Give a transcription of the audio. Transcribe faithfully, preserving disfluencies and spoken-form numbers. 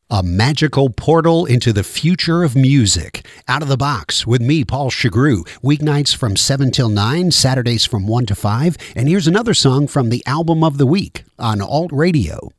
A magical portal into the future of music. Out of the Box with me, Paul Chagru. Weeknights from seven till nine, Saturdays from one to five. And here's another song from the album of the week on Alt Radio.